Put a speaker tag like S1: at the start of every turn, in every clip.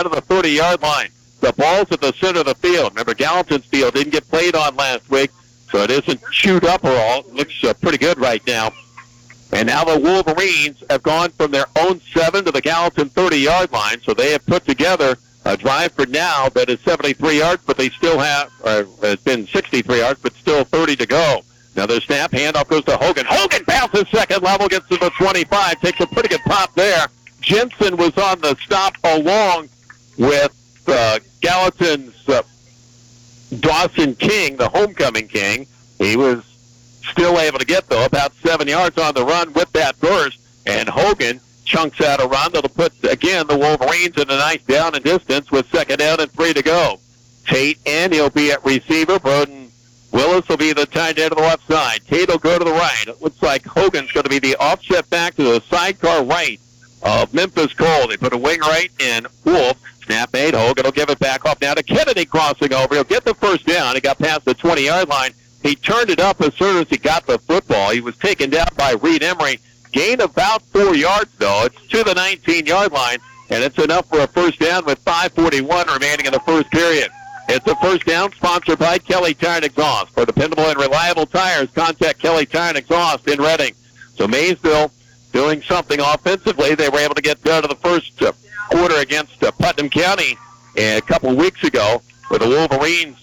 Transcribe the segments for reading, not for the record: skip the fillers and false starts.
S1: of the 30-yard line. The ball's at the center of the field. Remember, Gallatin's field didn't get played on last week, so it isn't chewed up or all. It looks pretty good right now. And now the Wolverines have gone from their own 7 to the Gallatin 30-yard line, so they have put together a drive for now that is 73 yards, but they still have, it's been 63 yards, but still 30 to go. Another snap, handoff goes to Hogan. Hogan bounces second level, gets to the 25, takes a pretty good pop there. Jensen was on the stop along with Gallatin's Dawson King, the homecoming king. He was still able to get, though, about 7 yards on the run with that burst, and Hogan chunks out a run that'll put, again, the Wolverines in a nice down and distance with 2nd down and 3 to go. Tate in, he'll be at receiver. Broden Willis will be the tight end to the left side. Tate will go to the right. It looks like Hogan's going to be the offset back to the sidecar right of Memphis Cole. They put a wing right in Wolf. Snap made. Hogan will give it back off now to Kennedy crossing over. He'll get the first down. He got past the 20-yard line. He turned it up as soon as he got the football. He was taken down by Reed Emery. Gained about 4 yards, though. It's to the 19-yard line, and it's enough for a first down with 5:41 remaining in the first period. It's a first down sponsored by Kelly Tire and Exhaust. For dependable and reliable tires, contact Kelly Tire and Exhaust in Reading. So Maysville doing something offensively. They were able to get down to the first quarter against Putnam County a couple of weeks ago, where the Wolverines,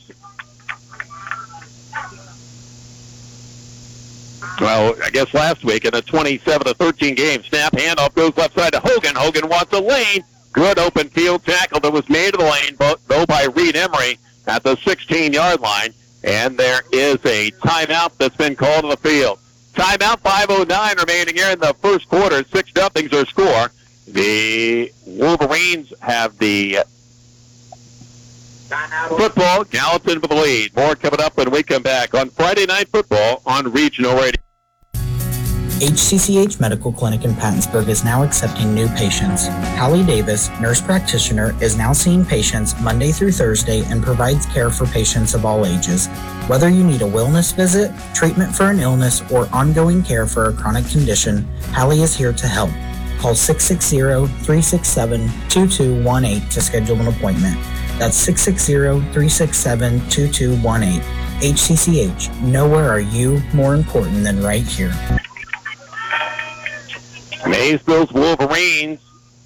S1: well, I guess last week in a 27-13 game. Snap, handoff goes left side to Hogan. Hogan wants a lane. Good open field tackle that was made to the lane, though by Reed Emery at the 16-yard line. And there is a timeout that's been called on the field. Timeout, 5:09 remaining here in the first quarter. 6-0 their score. The Wolverines have the football. Gallatin with the lead. More coming up when we come back on Friday Night Football on Regional Radio.
S2: HCCH Medical Clinic in Pattonsburg is now accepting new patients. Hallie Davis, nurse practitioner, is now seeing patients Monday through Thursday and provides care for patients of all ages. Whether you need a wellness visit, treatment for an illness, or ongoing care for a chronic condition, Hallie is here to help. Call 660-367-2218 to schedule an appointment. That's 660-367-2218. HCCH, nowhere are you more important than right here.
S1: Maysville's Wolverines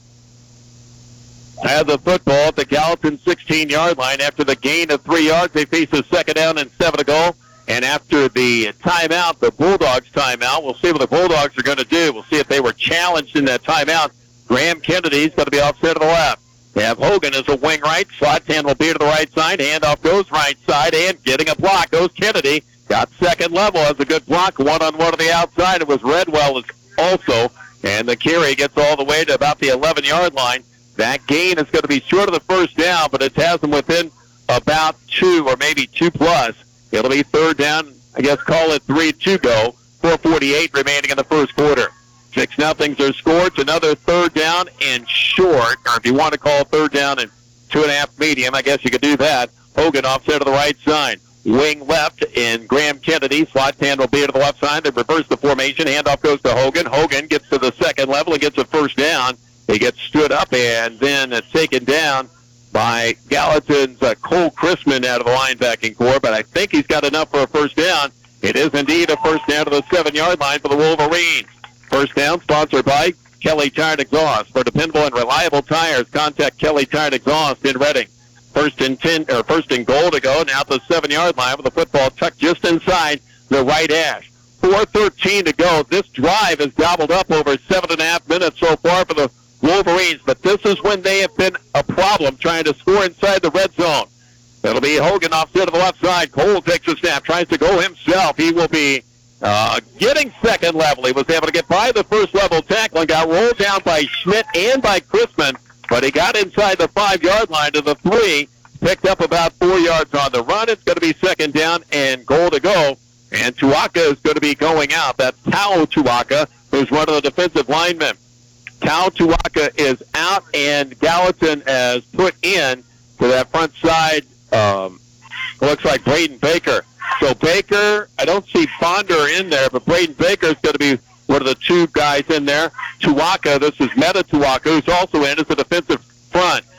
S1: have the football at the Gallatin 16-yard line. After the gain of 3 yards, they face a 2nd down and 7 to go. And after the timeout, the Bulldogs timeout, we'll see what the Bulldogs are going to do. We'll see if they were challenged in that timeout. Graham Kennedy's going to be offset to the left. They have Hogan as a wing right. Slot 10 will be to the right side. Handoff goes right side, and getting a block goes Kennedy. Got second level as a good block. One-on-one to the outside. It was Redwell also. And the carry gets all the way to about the 11-yard line. That gain is going to be short of the first down, but it has them within about 2 or maybe 2+. It'll be 3rd down, I guess call it 3 to go. 4:48 remaining in the first quarter. 6-0 their score. It's another 3rd down and short, or if you want to call 3rd down and 2.5 medium, I guess you could do that. Hogan offset to the right side. Wing left in Graham Kennedy. Slot 10 will be to the left side. They reverse the formation. Handoff goes to Hogan. Hogan gets to the second level and gets a first down. He gets stood up and then taken down by Gallatin's Cole Chrisman out of the linebacking core, but I think he's got enough for a first down. It is indeed a first down to the 7-yard line for the Wolverines. First down sponsored by Kelly Tire and Exhaust. For dependable and reliable tires, contact Kelly Tire and Exhaust in Reading. First and goal to go. Now at the 7-yard line with the football tucked just inside the right hash. 4:13 to go. This drive has gobbled up over 7.5 minutes so far for the Wolverines, but this is when they have been a problem trying to score inside the red zone. It'll be Hogan offset to the left side. Cole takes a snap, tries to go himself. He will be getting second level. He was able to get by the first level tackle and got rolled down by Schmidt and by Chrisman, but he got inside the 5-yard line to the 3, picked up about 4 yards on the run. It's going to be 2nd down and goal to go, and Tuaka is going to be going out. That's Tao Tuaka, who's one of the defensive linemen. Tao Tuaka is out, and Gallatin has put in to that front side, looks like Braden Baker. So Baker, I don't see Ponder in there, but Braden Baker is going to be one of the 2 guys in there. Tuaka, this is Meta Tuaka, who's also in as a defensive front.